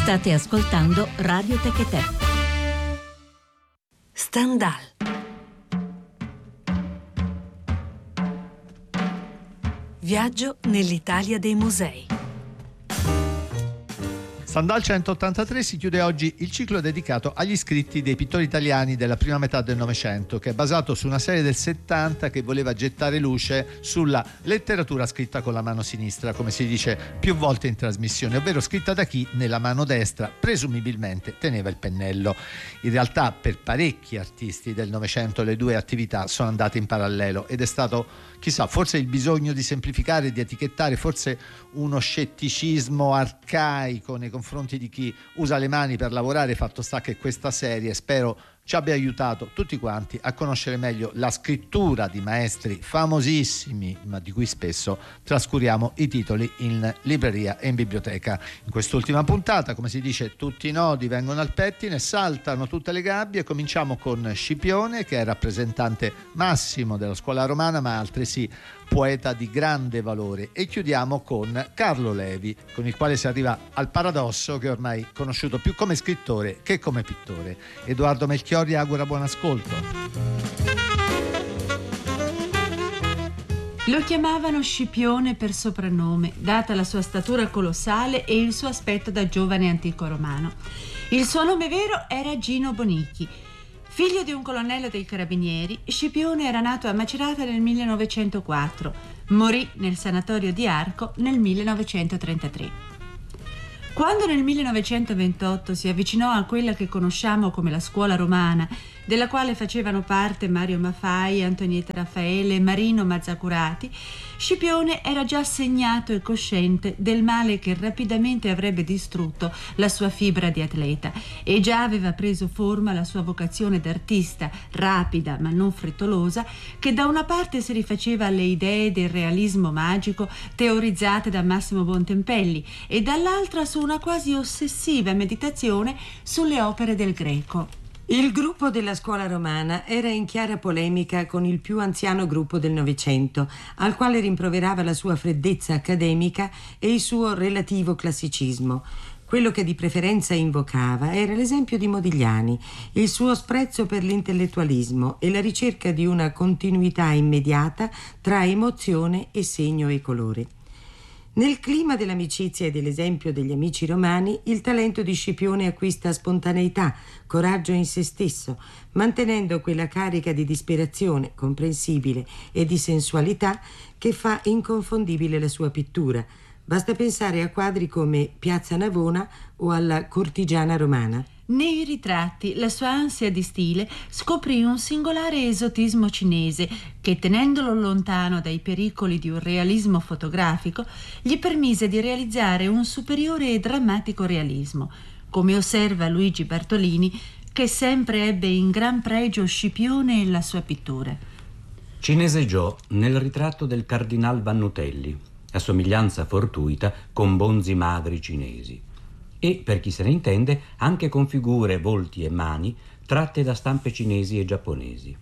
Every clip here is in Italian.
State ascoltando Radio Techetè. Stendhal. Viaggio nell'Italia dei musei. Stendhal 183 si chiude oggi il ciclo dedicato agli scritti dei pittori italiani della prima metà del Novecento, che è basato su una serie del 70 che voleva gettare luce sulla letteratura scritta con la mano sinistra, come si dice più volte in trasmissione, ovvero scritta da chi nella mano destra presumibilmente teneva il pennello. In realtà per parecchi artisti del Novecento le due attività sono andate in parallelo ed è stato, chissà, forse il bisogno di semplificare, di etichettare, forse uno scetticismo arcaico nei confronti di chi usa le mani per lavorare. Fatto sta che questa serie, spero, ci abbia aiutato tutti quanti a conoscere meglio la scrittura di maestri famosissimi, ma di cui spesso trascuriamo i titoli in libreria e in biblioteca. In quest'ultima puntata, come si dice, tutti i nodi vengono al pettine, saltano tutte le gabbie. Cominciamo con Scipione, che è rappresentante massimo della scuola romana, ma altresì poeta di grande valore, e chiudiamo con Carlo Levi, con il quale si arriva al paradosso che è ormai conosciuto più come scrittore che come pittore. Edoardo Melchiorri augura buon ascolto. Lo chiamavano Scipione per soprannome, data la sua statura colossale e il suo aspetto da giovane antico romano. Il suo nome vero era Gino Bonichi. Figlio di un colonnello dei carabinieri, Scipione era nato a Macerata nel 1904, morì nel sanatorio di Arco nel 1933. Quando nel 1928 si avvicinò a quella che conosciamo come la scuola romana, della quale facevano parte Mario Maffai, Antonietta Raffaele e Marino Mazzacurati, Scipione era già segnato e cosciente del male che rapidamente avrebbe distrutto la sua fibra di atleta, e già aveva preso forma la sua vocazione d'artista, rapida ma non frettolosa, che da una parte si rifaceva alle idee del realismo magico teorizzate da Massimo Bontempelli e dall'altra su una quasi ossessiva meditazione sulle opere del Greco. Il gruppo della scuola romana era in chiara polemica con il più anziano gruppo del Novecento, al quale rimproverava la sua freddezza accademica e il suo relativo classicismo. Quello che di preferenza invocava era l'esempio di Modigliani, il suo sprezzo per l'intellettualismo e la ricerca di una continuità immediata tra emozione e segno e colore. Nel clima dell'amicizia e dell'esempio degli amici romani, il talento di Scipione acquista spontaneità, coraggio in se stesso, mantenendo quella carica di disperazione comprensibile e di sensualità che fa inconfondibile la sua pittura. Basta pensare a quadri come Piazza Navona o alla Cortigiana romana. Nei ritratti la sua ansia di stile scoprì un singolare esotismo cinese che, tenendolo lontano dai pericoli di un realismo fotografico, gli permise di realizzare un superiore e drammatico realismo, come osserva Luigi Bartolini, che sempre ebbe in gran pregio Scipione e la sua pittura. Cineseggiò nel ritratto del cardinal Vannutelli, a somiglianza fortuita con bonzi madri cinesi, e, per chi se ne intende, anche con figure, volti e mani tratte da stampe cinesi e giapponesi.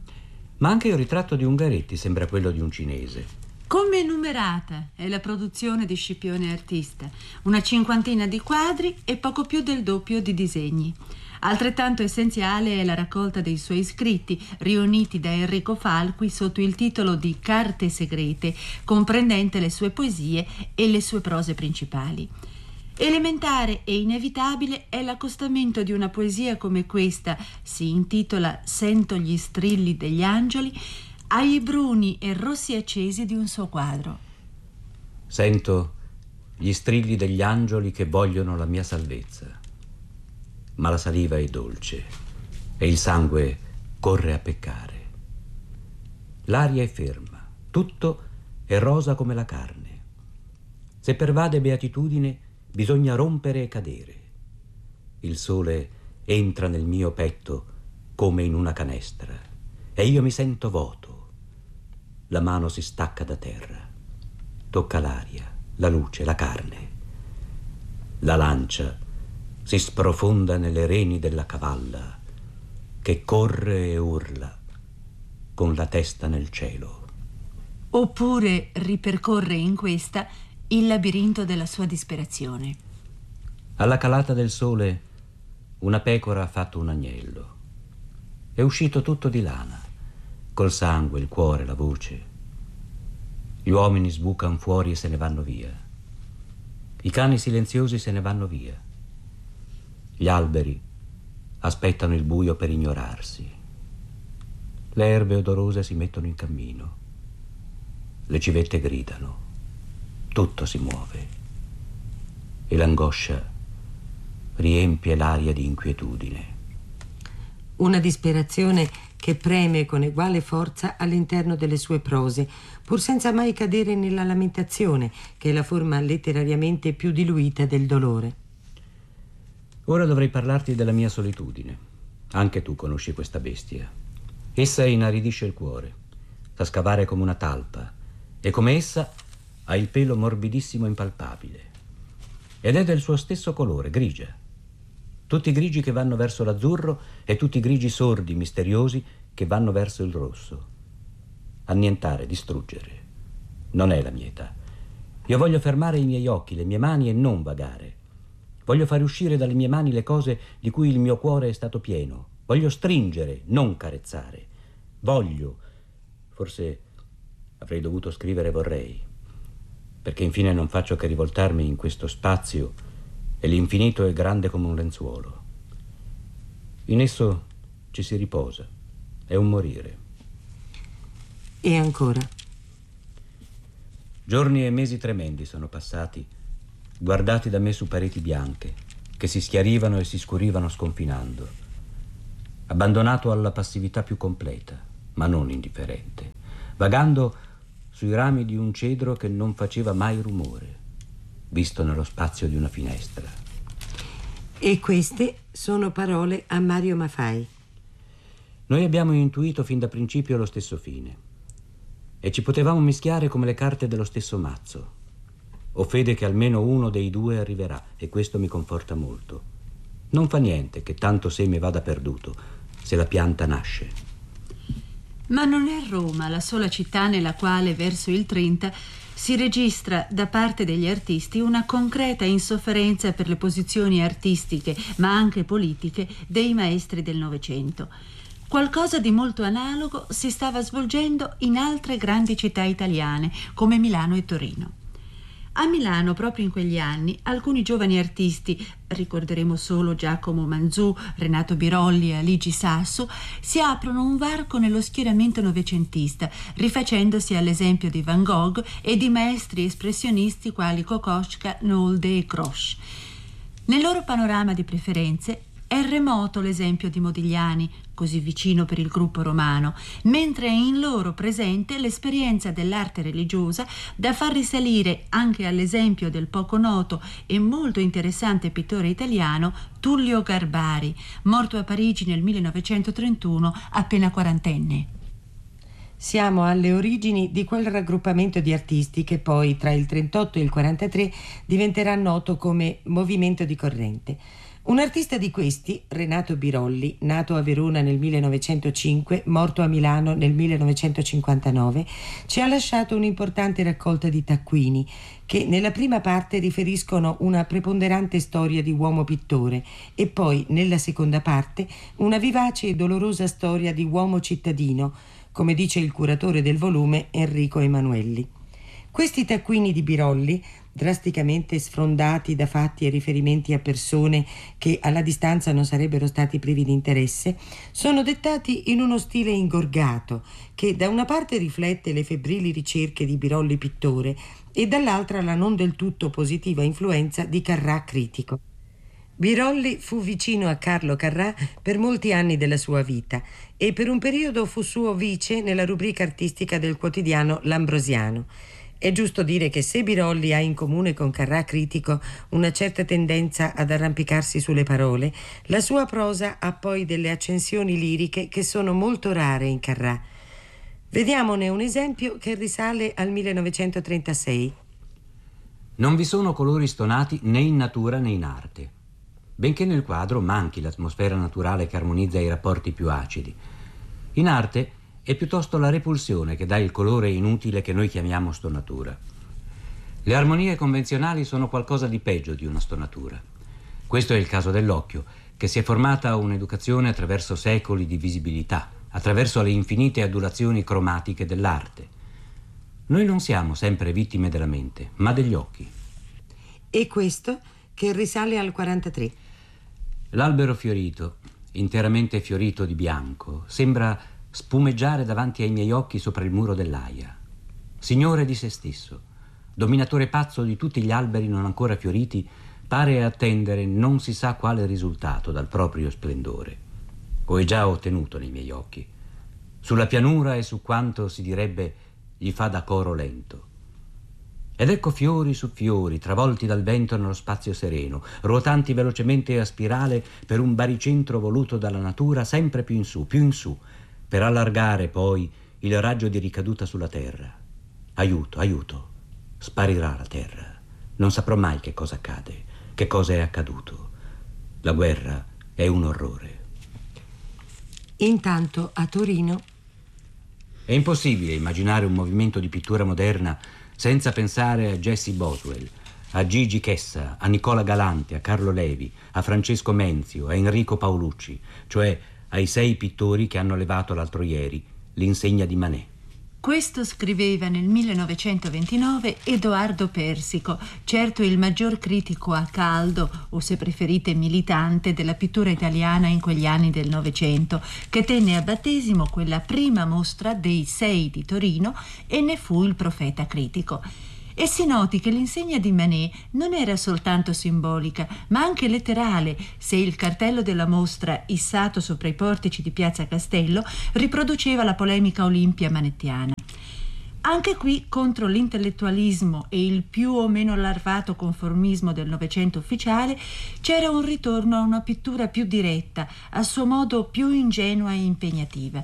Ma anche il ritratto di Ungaretti sembra quello di un cinese. Come numerata è la produzione di Scipione artista, una cinquantina di quadri e poco più del doppio di disegni. Altrettanto essenziale è la raccolta dei suoi scritti, riuniti da Enrico Falqui sotto il titolo di Carte segrete, comprendente le sue poesie e le sue prose principali. Elementare e inevitabile è l'accostamento di una poesia come questa, si intitola Sento gli strilli degli angeli, ai bruni e rossi accesi di un suo quadro. Sento gli strilli degli angeli che vogliono la mia salvezza, ma la saliva è dolce e il sangue corre a peccare. L'aria è ferma, tutto è rosa come la carne. Se pervade beatitudine, bisogna rompere e cadere. Il sole entra nel mio petto come in una canestra e io mi sento vuoto. La mano si stacca da terra, tocca l'aria, la luce, la carne. La lancia si sprofonda nelle reni della cavalla che corre e urla con la testa nel cielo. Oppure ripercorre in questa il labirinto della sua disperazione. Alla calata del sole una pecora ha fatto un agnello. È uscito tutto di lana, col sangue, il cuore, la voce. Gli uomini sbucano fuori e se ne vanno via. I cani silenziosi se ne vanno via. Gli alberi aspettano il buio per ignorarsi. Le erbe odorose si mettono in cammino. Le civette gridano. Tutto si muove. E l'angoscia riempie l'aria di inquietudine. Una disperazione che preme con eguale forza all'interno delle sue prose, pur senza mai cadere nella lamentazione, che è la forma letterariamente più diluita del dolore. Ora dovrei parlarti della mia solitudine. Anche tu conosci questa bestia. Essa inaridisce il cuore, sa scavare come una talpa, e come essa ha il pelo morbidissimo e impalpabile. Ed è del suo stesso colore, grigia. Tutti i grigi che vanno verso l'azzurro e tutti i grigi sordi, misteriosi, che vanno verso il rosso. Annientare, distruggere. Non è la mia età. Io voglio fermare i miei occhi, le mie mani e non vagare. Voglio fare uscire dalle mie mani le cose di cui il mio cuore è stato pieno. Voglio stringere, non carezzare. Voglio. Forse avrei dovuto scrivere vorrei, perché infine non faccio che rivoltarmi in questo spazio e l'infinito è grande come un lenzuolo. In esso ci si riposa, è un morire. E ancora? Giorni e mesi tremendi sono passati, guardati da me su pareti bianche, che si schiarivano e si scurivano sconfinando. Abbandonato alla passività più completa, ma non indifferente, vagando sui rami di un cedro che non faceva mai rumore, visto nello spazio di una finestra. E queste sono parole a Mario Maffei. Noi abbiamo intuito fin da principio lo stesso fine e ci potevamo mischiare come le carte dello stesso mazzo. Ho fede che almeno uno dei due arriverà e questo mi conforta molto. Non fa niente che tanto seme vada perduto se la pianta nasce. Ma non è Roma la sola città nella quale verso il 30 si registra da parte degli artisti una concreta insofferenza per le posizioni artistiche, ma anche politiche, dei maestri del Novecento. Qualcosa di molto analogo si stava svolgendo in altre grandi città italiane, come Milano e Torino. A Milano, proprio in quegli anni, alcuni giovani artisti, ricorderemo solo Giacomo Manzù, Renato Birolli e Aligi Sasso, si aprono un varco nello schieramento novecentista, rifacendosi all'esempio di Van Gogh e di maestri espressionisti quali Kokoschka, Nolde e Grosz. Nel loro panorama di preferenze è remoto l'esempio di Modigliani, così vicino per il gruppo romano, mentre è in loro presente l'esperienza dell'arte religiosa da far risalire anche all'esempio del poco noto e molto interessante pittore italiano Tullio Garbari, morto a Parigi nel 1931, appena quarantenne. Siamo alle origini di quel raggruppamento di artisti che poi, tra il 38 e il 43, diventerà noto come Movimento di Corrente. Un artista di questi, Renato Birolli, nato a Verona nel 1905, morto a Milano nel 1959, ci ha lasciato un'importante raccolta di taccuini che nella prima parte riferiscono una preponderante storia di uomo pittore e poi, nella seconda parte, una vivace e dolorosa storia di uomo cittadino, come dice il curatore del volume Enrico Emanuelli. Questi taccuini di Birolli, drasticamente sfrondati da fatti e riferimenti a persone che alla distanza non sarebbero stati privi di interesse, sono dettati in uno stile ingorgato che da una parte riflette le febbrili ricerche di Birolli pittore e dall'altra la non del tutto positiva influenza di Carrà critico. Birolli fu vicino a Carlo Carrà per molti anni della sua vita e per un periodo fu suo vice nella rubrica artistica del quotidiano L'Ambrosiano. È giusto dire che se Birolli ha in comune con Carrà critico una certa tendenza ad arrampicarsi sulle parole, la sua prosa ha poi delle accensioni liriche che sono molto rare in Carrà. Vediamone un esempio che risale al 1936. Non vi sono colori stonati né in natura né in arte, benché nel quadro manchi l'atmosfera naturale che armonizza i rapporti più acidi. In arte è piuttosto la repulsione che dà il colore inutile che noi chiamiamo stonatura. Le armonie convenzionali sono qualcosa di peggio di una stonatura. Questo è il caso dell'occhio, che si è formata un'educazione attraverso secoli di visibilità, attraverso le infinite adulazioni cromatiche dell'arte. Noi non siamo sempre vittime della mente, ma degli occhi. E questo che risale al 43. L'albero fiorito, interamente fiorito di bianco, sembra spumeggiare davanti ai miei occhi sopra il muro dell'Aia. Signore di se stesso, dominatore pazzo di tutti gli alberi non ancora fioriti, pare attendere non si sa quale risultato dal proprio splendore. O è già ottenuto nei miei occhi, sulla pianura e su quanto si direbbe gli fa da coro lento. Ed ecco fiori su fiori, travolti dal vento nello spazio sereno, ruotanti velocemente a spirale per un baricentro voluto dalla natura sempre più in su, per allargare poi il raggio di ricaduta sulla terra. Aiuto, aiuto, sparirà la terra. Non saprò mai che cosa accade, che cosa è accaduto. La guerra è un orrore. Intanto a Torino È impossibile immaginare un movimento di pittura moderna senza pensare a Jessie Boswell, a Gigi Chessa, a Nicola Galante, a Carlo Levi, a Francesco Menzio, a Enrico Paolucci, cioè ai 6 pittori che hanno levato l'altro ieri l'insegna di Manet. Questo scriveva nel 1929 Edoardo Persico, certo il maggior critico a caldo, o se preferite militante, della pittura italiana in quegli anni del Novecento, che tenne a battesimo quella prima mostra dei 6 di Torino e ne fu il profeta critico. E si noti che l'insegna di Manet non era soltanto simbolica, ma anche letterale, se il cartello della mostra, issato sopra i portici di Piazza Castello, riproduceva la polemica Olimpia manettiana. Anche qui, contro l'intellettualismo e il più o meno larvato conformismo del Novecento ufficiale, c'era un ritorno a una pittura più diretta, a suo modo più ingenua e impegnativa.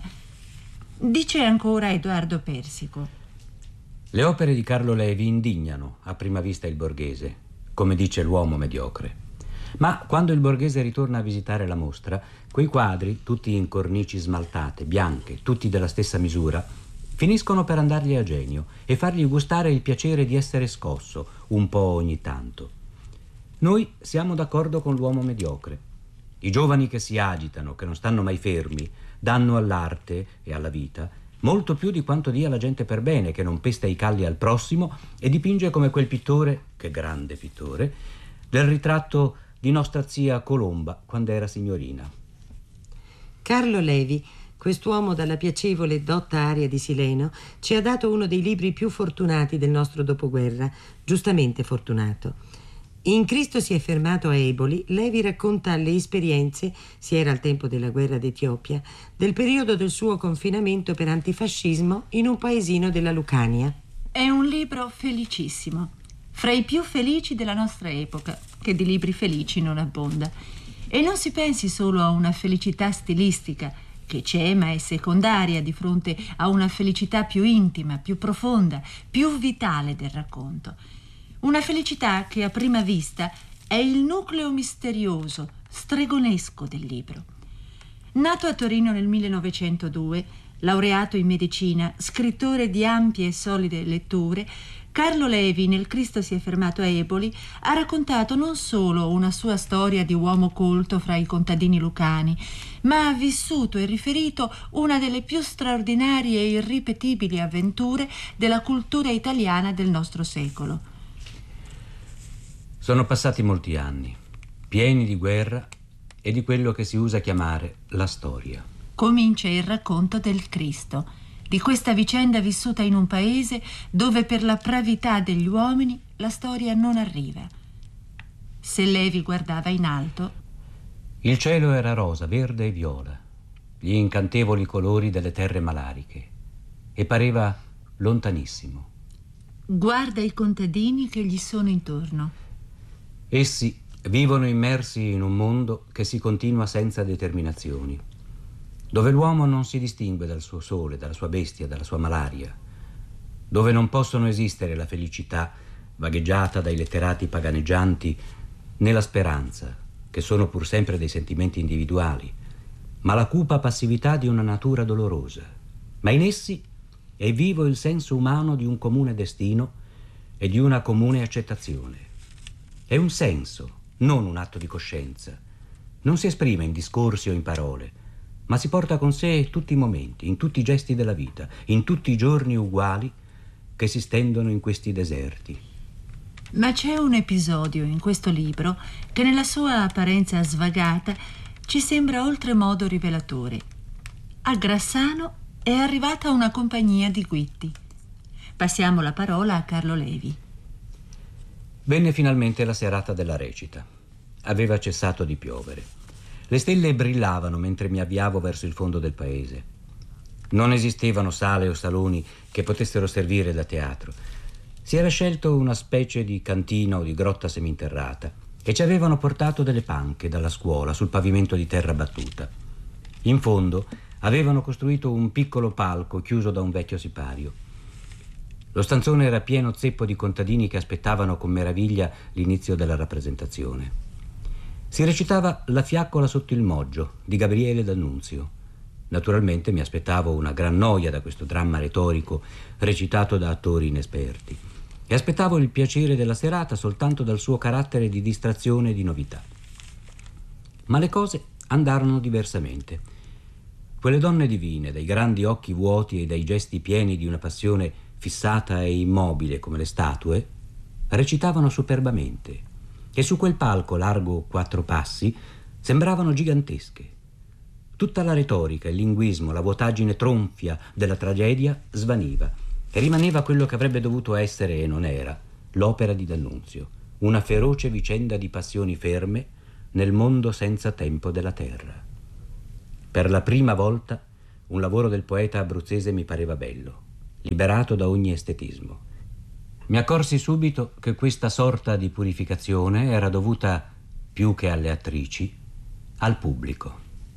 Dice ancora Edoardo Persico: Le opere di Carlo Levi indignano a prima vista il borghese, come dice l'uomo mediocre. Ma quando il borghese ritorna a visitare la mostra, quei quadri, tutti in cornici smaltate, bianche, tutti della stessa misura, finiscono per andargli a genio e fargli gustare il piacere di essere scosso, un po' ogni tanto. Noi siamo d'accordo con l'uomo mediocre. I giovani che si agitano, che non stanno mai fermi, danno all'arte e alla vita molto più di quanto dia la gente per bene, che non pesta i calli al prossimo e dipinge come quel pittore, che grande pittore, del ritratto di nostra zia Colomba quando era signorina. Carlo Levi, quest'uomo dalla piacevole e dotta aria di Sileno, ci ha dato uno dei libri più fortunati del nostro dopoguerra, giustamente fortunato. In Cristo si è fermato a Eboli, Levi racconta le esperienze, si era al tempo della guerra d'Etiopia, del periodo del suo confinamento per antifascismo in un paesino della Lucania. È un libro felicissimo, fra i più felici della nostra epoca, che di libri felici non abbonda. E non si pensi solo a una felicità stilistica, che c'è ma è secondaria di fronte a una felicità più intima, più profonda, più vitale del racconto. Una felicità che a prima vista è il nucleo misterioso, stregonesco del libro. Nato a Torino nel 1902, laureato in medicina, scrittore di ampie e solide letture, Carlo Levi, nel Cristo si è fermato a Eboli, ha raccontato non solo una sua storia di uomo colto fra i contadini lucani, ma ha vissuto e riferito una delle più straordinarie e irripetibili avventure della cultura italiana del nostro secolo. Sono passati molti anni, pieni di guerra e di quello che si usa chiamare la storia. Comincia il racconto del Cristo, di questa vicenda vissuta in un paese dove per la pravità degli uomini la storia non arriva. Se Levi guardava in alto, il cielo era rosa, verde e viola, gli incantevoli colori delle terre malariche, e pareva lontanissimo. Guarda i contadini che gli sono intorno. Essi vivono immersi in un mondo che si continua senza determinazioni, dove l'uomo non si distingue dal suo sole, dalla sua bestia, dalla sua malaria, dove non possono esistere la felicità vagheggiata dai letterati paganeggianti né la speranza, che sono pur sempre dei sentimenti individuali, ma la cupa passività di una natura dolorosa. Ma in essi è vivo il senso umano di un comune destino e di una comune accettazione. È un senso, non un atto di coscienza. Non si esprime in discorsi o in parole, ma si porta con sé tutti i momenti, in tutti i gesti della vita, in tutti i giorni uguali che si stendono in questi deserti. Ma c'è un episodio in questo libro che nella sua apparenza svagata ci sembra oltremodo rivelatore. A Grassano è arrivata una compagnia di guitti. Passiamo la parola a Carlo Levi. Venne finalmente la serata della recita. Aveva cessato di piovere. Le stelle brillavano mentre mi avviavo verso il fondo del paese. Non esistevano sale o saloni che potessero servire da teatro. Si era scelto una specie di cantina o di grotta seminterrata e ci avevano portato delle panche dalla scuola sul pavimento di terra battuta. In fondo avevano costruito un piccolo palco chiuso da un vecchio sipario. Lo stanzone era pieno zeppo di contadini che aspettavano con meraviglia l'inizio della rappresentazione. Si recitava La fiaccola sotto il moggio di Gabriele D'Annunzio. Naturalmente mi aspettavo una gran noia da questo dramma retorico recitato da attori inesperti e aspettavo il piacere della serata soltanto dal suo carattere di distrazione e di novità. Ma le cose andarono diversamente. Quelle donne divine, dai grandi occhi vuoti e dai gesti pieni di una passione fissata e immobile come le statue, recitavano superbamente e su quel palco largo 4 passi sembravano gigantesche. Tutta la retorica, il linguismo, la vuotaggine tronfia della tragedia svaniva e rimaneva quello che avrebbe dovuto essere e non era l'opera di D'Annunzio, una feroce vicenda di passioni ferme nel mondo senza tempo della terra. Per la prima volta un lavoro del poeta abruzzese mi pareva bello, liberato da ogni estetismo. Mi accorsi subito che questa sorta di purificazione era dovuta, più che alle attrici, al pubblico.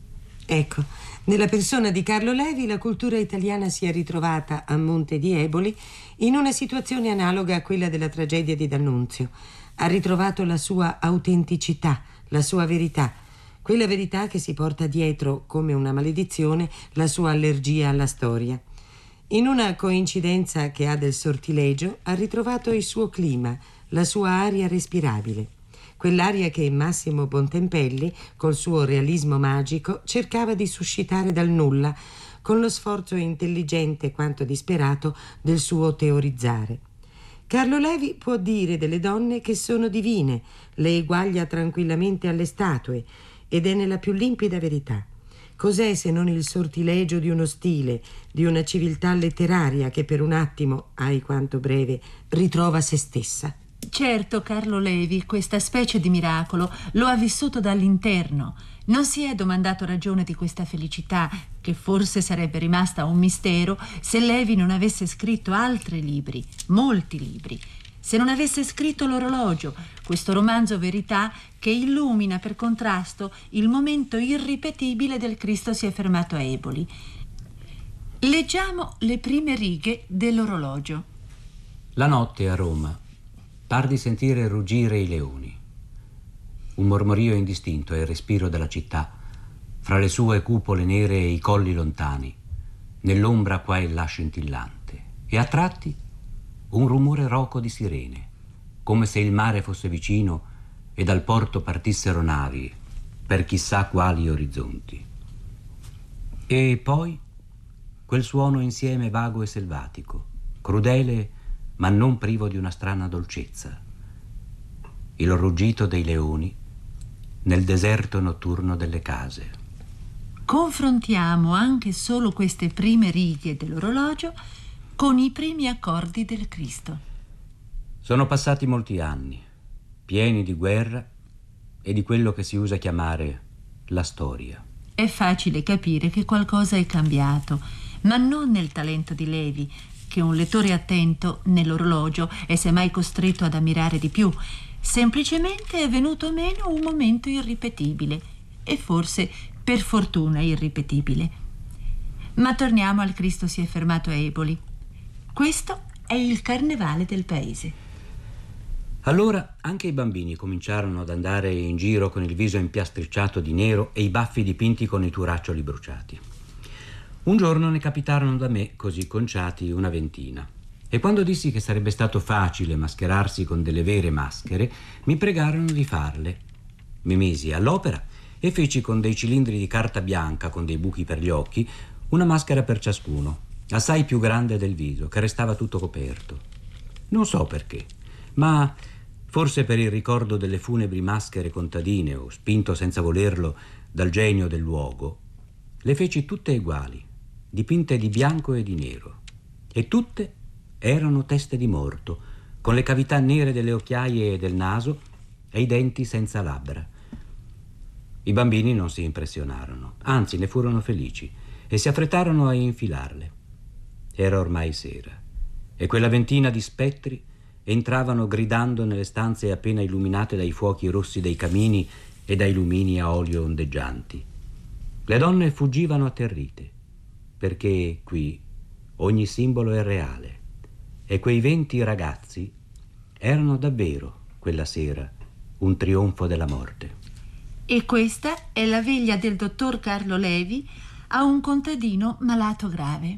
Ecco, nella persona di Carlo Levi la cultura italiana si è ritrovata a Monte di Eboli in una situazione analoga a quella della tragedia di D'Annunzio. Ha ritrovato la sua autenticità, la sua verità, quella verità che si porta dietro come una maledizione la sua allergia alla storia. In una coincidenza che ha del sortilegio ha ritrovato il suo clima, la sua aria respirabile. Quell'aria che Massimo Bontempelli, col suo realismo magico, cercava di suscitare dal nulla, con lo sforzo intelligente quanto disperato del suo teorizzare. Carlo Levi può dire delle donne che sono divine, le eguaglia tranquillamente alle statue, ed è nella più limpida verità. Cos'è se non il sortilegio di uno stile, di una civiltà letteraria che per un attimo, ai quanto breve, ritrova se stessa? Certo, Carlo Levi questa specie di miracolo lo ha vissuto dall'interno. Non si è domandato ragione di questa felicità, che forse sarebbe rimasta un mistero se Levi non avesse scritto altri libri, molti libri. Se non avesse scritto L'orologio, questo romanzo verità che illumina per contrasto il momento irripetibile del Cristo si è fermato a Eboli. Leggiamo le prime righe dell'orologio. La notte a Roma par di sentire ruggire i leoni. Un mormorio indistinto è il respiro della città, fra le sue cupole nere e i colli lontani, nell'ombra qua e là scintillante, e a tratti un rumore roco di sirene, come se il mare fosse vicino e dal porto partissero navi per chissà quali orizzonti. E poi quel suono insieme vago e selvatico, crudele ma non privo di una strana dolcezza, il ruggito dei leoni nel deserto notturno delle case. Confrontiamo anche solo queste prime righe dell'orologio con i primi accordi del Cristo. Sono passati molti anni, pieni di guerra e di quello che si usa chiamare la storia. È facile capire che qualcosa è cambiato, ma non nel talento di Levi, che un lettore attento nell'orologio è semmai costretto ad ammirare di più. Semplicemente è venuto meno un momento irripetibile, e forse per fortuna irripetibile. Ma torniamo al Cristo si è fermato a Eboli. Questo è il carnevale del paese. Allora anche i bambini cominciarono ad andare in giro con il viso impiastricciato di nero e i baffi dipinti con i turaccioli bruciati. Un giorno ne capitarono da me, così conciati, una ventina. E quando dissi che sarebbe stato facile mascherarsi con delle vere maschere, mi pregarono di farle. Mi misi all'opera e feci con dei cilindri di carta bianca con dei buchi per gli occhi una maschera per ciascuno, assai più grande del viso, che restava tutto coperto. Non so perché, ma forse per il ricordo delle funebri maschere contadine o spinto senza volerlo dal genio del luogo, le feci tutte uguali, dipinte di bianco e di nero, e tutte erano teste di morto, con le cavità nere delle occhiaie e del naso e i denti senza labbra. I bambini non si impressionarono, anzi ne furono felici e si affrettarono a infilarle. Era ormai sera e quella ventina di spettri entravano gridando nelle stanze appena illuminate dai fuochi rossi dei camini e dai lumini a olio ondeggianti. Le donne fuggivano atterrite, perché qui ogni simbolo è reale e quei 20 ragazzi erano davvero, quella sera, un trionfo della morte. E questa è la veglia del dottor Carlo Levi a un contadino malato grave.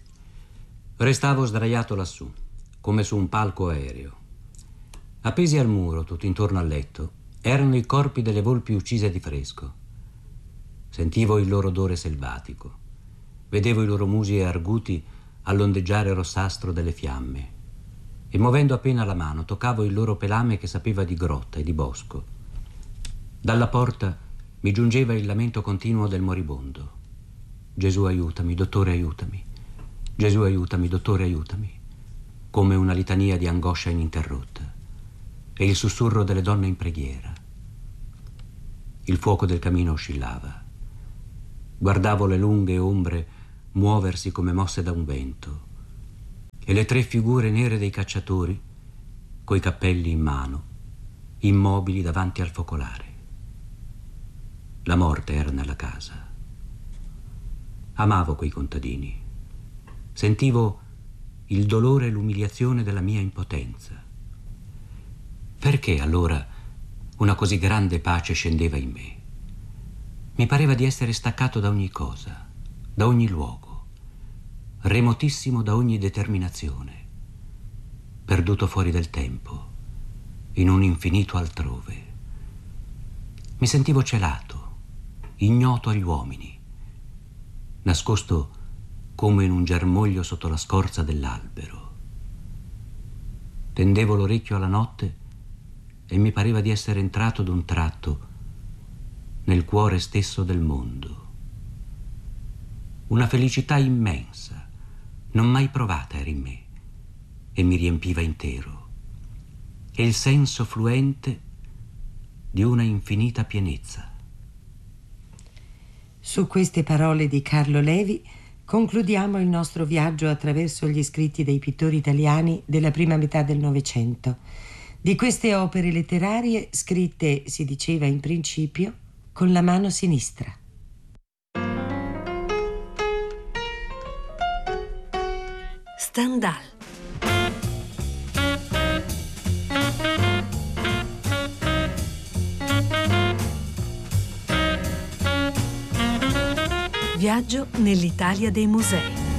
Restavo sdraiato lassù, come su un palco aereo. Appesi al muro, tutto intorno al letto, erano i corpi delle volpi uccise di fresco. Sentivo il loro odore selvatico. Vedevo i loro musi arguti all'ondeggiare rossastro delle fiamme. E muovendo appena la mano, toccavo il loro pelame che sapeva di grotta e di bosco. Dalla porta mi giungeva il lamento continuo del moribondo. Gesù aiutami, dottore aiutami. Gesù aiutami, dottore aiutami. Come una litania di angoscia ininterrotta. E il sussurro delle donne in preghiera. Il fuoco del camino oscillava. Guardavo le lunghe ombre muoversi come mosse da un vento. E le 3 figure nere dei cacciatori, coi cappelli in mano, immobili davanti al focolare. La morte era nella casa. Amavo quei contadini. Sentivo il dolore e l'umiliazione della mia impotenza. Perché allora una così grande pace scendeva in me? Mi pareva di essere staccato da ogni cosa, da ogni luogo, remotissimo da ogni determinazione, perduto fuori del tempo, in un infinito altrove. Mi sentivo celato, ignoto agli uomini, nascosto come in un germoglio sotto la scorza dell'albero. Tendevo l'orecchio alla notte e mi pareva di essere entrato d'un tratto nel cuore stesso del mondo. Una felicità immensa, non mai provata, era in me e mi riempiva intero, e il senso fluente di una infinita pienezza. Su queste parole di Carlo Levi concludiamo il nostro viaggio attraverso gli scritti dei pittori italiani della prima metà del Novecento. Di queste opere letterarie scritte, si diceva in principio, con la mano sinistra. Stendhal. Viaggio nell'Italia dei musei.